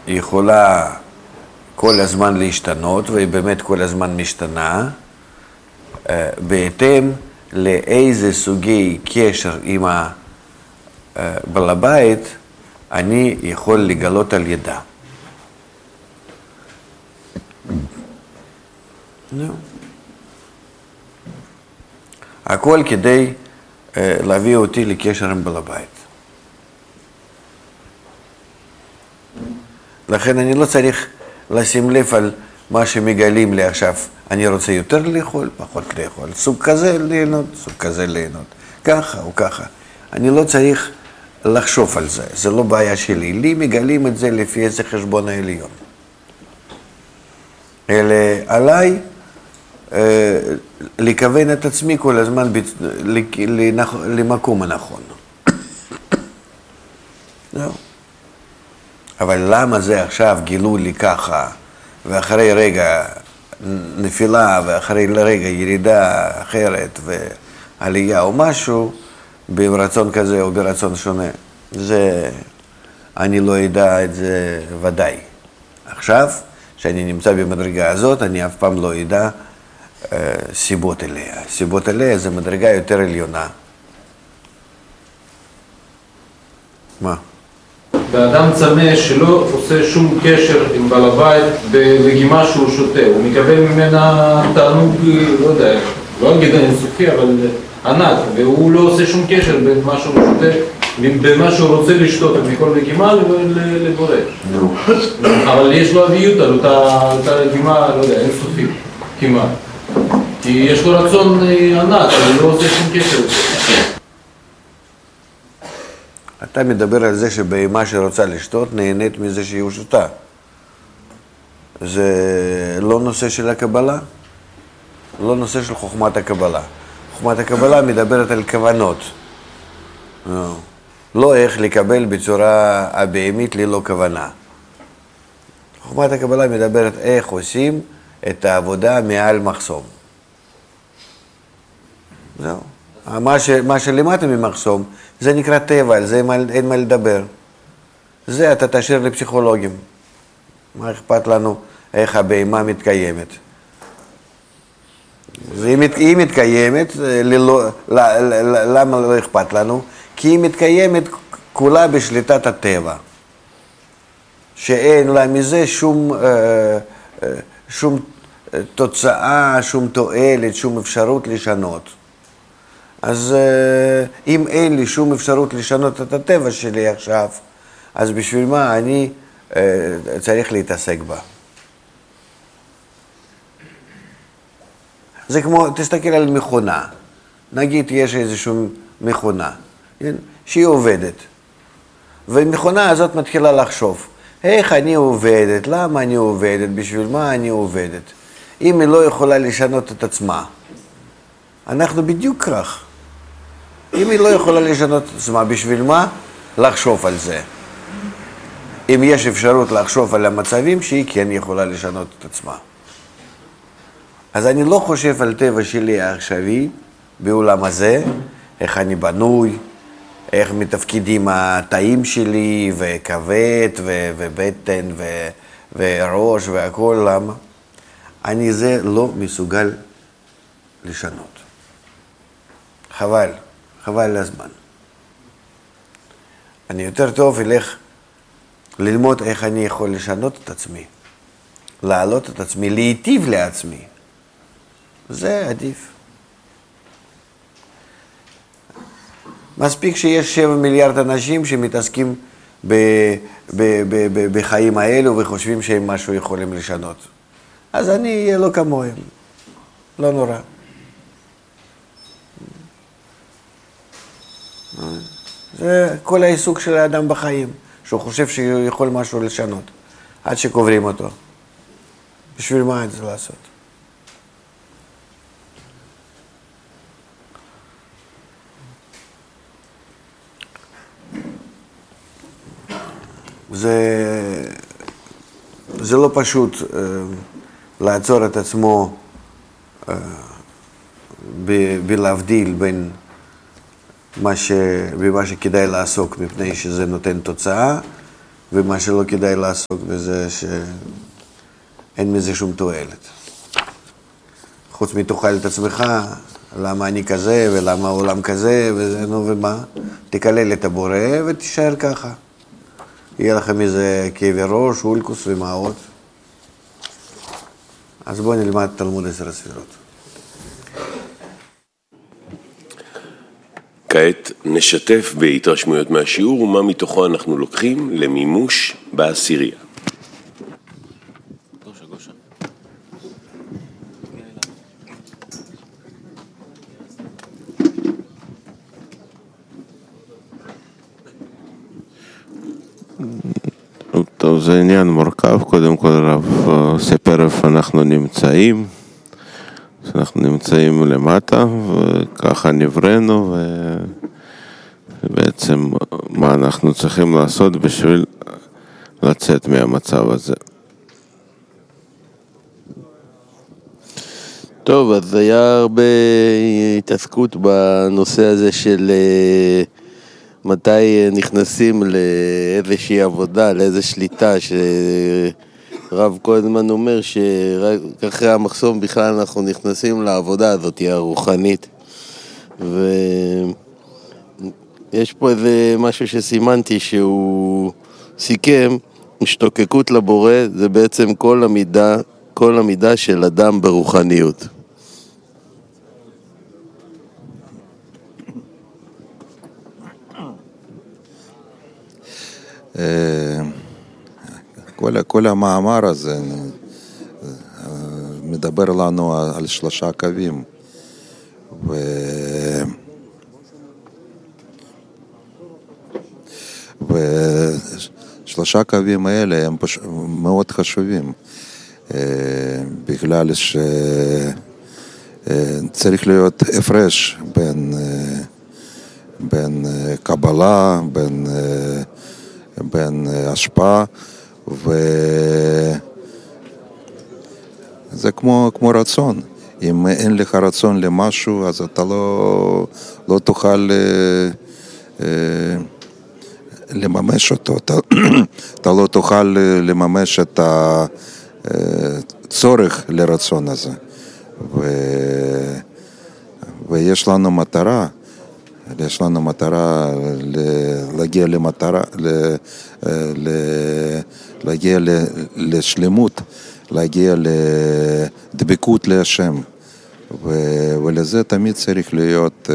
יכולה כל הזמן להשתנות, והיא באמת כל הזמן משתנה, בהתאם לאיזה סוגי קשר עם בעל הבית אני יכול לגלות על ידה. הכל כדי להביא אותי לקשר עם בעל הבית. לכן אני לא צריך לשים לב על מה שמגלים לי עכשיו. אני רוצה יותר לאכול, פחות לאכול. סוג כזה ליהנות, סוג כזה ליהנות. ככה או ככה. אני לא צריך לחשוב על זה. זה לא בעיה שלי. לי מגלים את זה לפי איזה חשבון העליון. אלא עליי לכוון את עצמי כל הזמן למקום הנכון. זהו. אבל למה זה עכשיו גילו לי ככה, ואחרי רגע נפילה, ואחרי רגע ירידה אחרת, ועלייה או משהו, ברצון כזה או ברצון שונה, זה, אני לא יודע את זה ודאי. עכשיו, כשאני נמצא במדרגה הזאת, אני אף פעם לא יודע סיבות אליה. סיבות אליה זה מדרגה יותר עליונה. מה? באדם צמא שלא עושה שום קשר עם בעל הבית בלגימה שהוא שותה, הוא מקבל ממנה תענוג, לא יודע, לא אגיד אינסופי, אבל ענק, והוא לא עושה שום קשר בין מה שהוא שותה, בין מה שהוא רוצה לשתות מכל לגימה לבורא. אבל יש לו אביות על אותה לגימה, לא יודע, אינסופית, כמעט. כי יש לו רצון ענק, אבל הוא לא עושה שום קשר. אתה מדבר על זה שבהמה שרוצה לשתות נהנית מזה שהיא שותה. זה לא נושא של הקבלה, לא נושא של חוכמת הקבלה. חוכמת הקבלה מדברת על כוונות. לא איך לקבל בצורה הבהמית ללא כוונה. חוכמת הקבלה מדברת איך עושים את העבודה מעל מחסום. זהו. מה שלמטה ממחסום, זה נקרא טבע, על זה אין מה לדבר. זה אתה תשאיר לפסיכולוגים. מה אכפת לנו איך הבהמה מתקיימת? היא מתקיימת, למה לא אכפת לנו? כי היא מתקיימת כולה בשליטת הטבע. שאין לה מזה שום תוצאה, שום תועלת, שום אפשרות לשנות. אז אם אין לי שום אפשרות לשנות את הטבע שלי עכשיו, אז בשביל מה אני צריך להתעסק בה? זה כמו, תסתכל על מכונה. נגיד יש איזושהי מכונה, שהיא עובדת. והמכונה הזאת מתחילה לחשוב, איך אני עובדת, למה אני עובדת, בשביל מה אני עובדת. אם היא לא יכולה לשנות את עצמה, אנחנו בדיוק כך. אם היא לא יכולה לשנות את עצמה, בשביל מה? לחשוב על זה. אם יש אפשרות לחשוב על המצבים שהיא כן יכולה לשנות את עצמה. אז אני לא חושב על טבע שלי העכשווי בעולם הזה, איך אני בנוי, איך מתפקידים התאים שלי, וכבד, ובטן, וראש, והכל, למה? אני זה לא מסוגל לשנות. חבל. חבל הזמן. אני יותר טוב אלך ללמוד איך אני יכול לשנות את עצמי, להעלות את עצמי, להיטיב לעצמי. זה עדיף. מספיק שיש 7 מיליארד אנשים שמתעסקים בחיים האלו וחושבים שהם משהו יכולים לשנות. אז אני אהיה לא כמוהם. לא נורא. זה כל העיסוק של האדם בחיים, שהוא חושב שהוא יכול משהו לשנות, עד שקוברים אותו. בשביל מה את זה לעשות? זה לא פשוט לעצור את עצמו בלהבדיל בין במה שכדאי לעסוק, מפני שזה נותן תוצאה, ומה שלא כדאי לעסוק בזה שאין מזה שום תועלת. חוץ מתאכל את עצמך, למה אני כזה ולמה העולם כזה, וזה, נו ומה, תקלל את הבורא ותישאר ככה. יהיה לכם איזה כאבי ראש, אולקוס ומעות. אז בואו נלמד תלמוד 10 הספירות. כעת נשתף בהתרשמויות מהשיעור ומה מתוכו אנחנו לוקחים למימוש בעשירייה. טוב, זה עניין מורכב. קודם כל הרב סיפר איפה אנחנו נמצאים. אנחנו נמצאים למטה, וככה נבראנו, ובעצם מה אנחנו צריכים לעשות בשביל לצאת מהמצב הזה. טוב, אז היה הרבה התעסקות בנושא הזה של מתי נכנסים לאיזושהי עבודה, לאיזו שליטה, שרב קודם אומר שרק אחרי המחסום בכלל אנחנו נכנסים לעבודה הזאת, הרוחנית. ויש פה איזה משהו שסימנתי שהוא סיכם, השתוקקות לבורא זה בעצם כל המידה של אדם ברוחניות. כל המאמר הזה מדבר לנו על 3 קווים, ושלושה קווים האלה הם מאוד חשובים, בגלל שצריך להיות הפרש בין קבלה, בין השפעה, וזה כמו רצון. אם אין לך רצון למשהו, אז אתה לא תוכל לממש אותו. אתה לא תוכל לממש את הצורך לרצון הזה. ויש לנו מטרה. יש לנו מטרה להגיע למטרה, להגיע לשלמות, להגיע לדבקות להשם, ולזה תמיד צריך להיות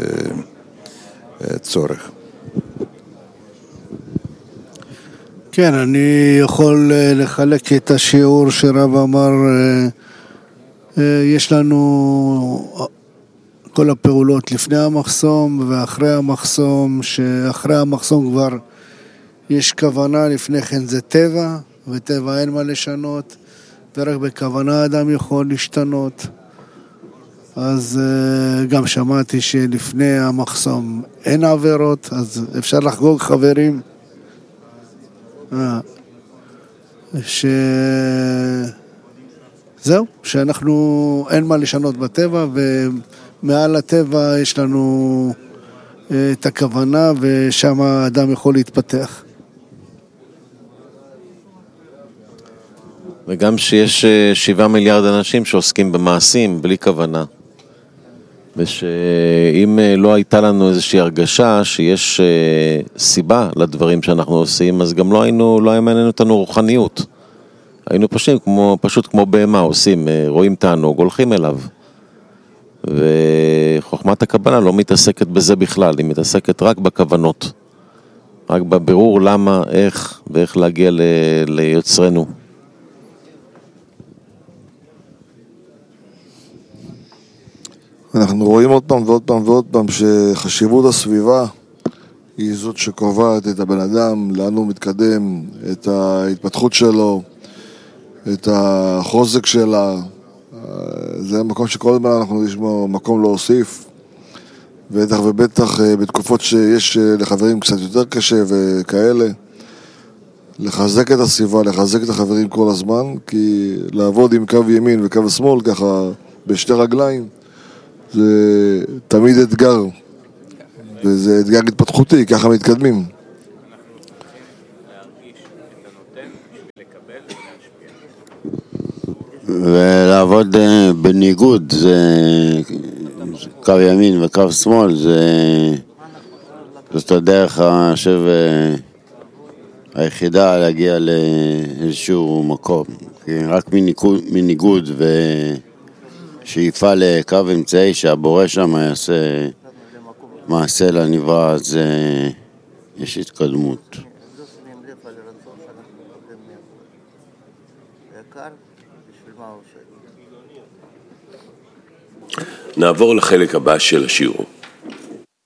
צורך. כן, אני יכול לחלק את השיעור שרב אמר, יש לנו כל הפעולות לפני המחסום ואחרי המחסום, שאחרי המחסום כבר יש כוונה, לפני כן זה טבע, וטבע אין מה לשנות, ורק בכוונה אדם יכול להשתנות. אז גם שמעתי שלפני המחסום אין עבירות, אז אפשר לחגוג חברים. זהו, שאנחנו אין מה לשנות בטבע, ומעל הטבע יש לנו את הכוונה, ושם האדם יכול להתפתח. וגם שיש 7 מיליארד אנשים שעוסקים במעשים בלי כוונה, ושאם לא הייתה לנו איזושהי הרגשה שיש סיבה לדברים שאנחנו עושים, אז גם לא היה מעניין אותנו רוחניות. היינו פשוט כמו בהמה עושים, רואים תענוג, הולכים אליו. וחוכמת הקבלה לא מתעסקת בזה בכלל, היא מתעסקת רק בכוונות, רק בבירור למה, איך ואיך להגיע ליוצרנו. אנחנו רואים עוד פעם ועוד פעם ועוד פעם שחשיבות הסביבה היא זאת שקובעת את הבן אדם, לאן הוא מתקדם, את ההתפתחות שלו, את החוזק שלה. זה מקום שכל הזמן אנחנו נשמע מקום להוסיף, בטח ובטח בתקופות שיש לחברים קצת יותר קשה וכאלה, לחזק את הסביבה, לחזק את החברים כל הזמן, כי לעבוד עם קו ימין וקו שמאל ככה בשתי רגליים זה תמיד אתגר, וזה אתגר התפתחותי, ככה מתקדמים. ולעבוד בניגוד, זה קו ימין וקו שמאל, זאת הדרך היחידה להגיע לאיזשהו מקום. רק מניגוד ושאיפה לקו אמצעי שהבורא שם יעשה מעשה לנברא, אז יש התקדמות. נעבור לחלק הבא של השיעור.